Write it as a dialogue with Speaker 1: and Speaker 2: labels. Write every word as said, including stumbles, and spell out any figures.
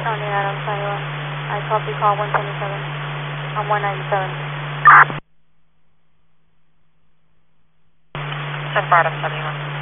Speaker 1: County Adams, Iowa. I copy call one twenty-seven. I'm one ninety-seven.
Speaker 2: Ten for Adams, seventy-one.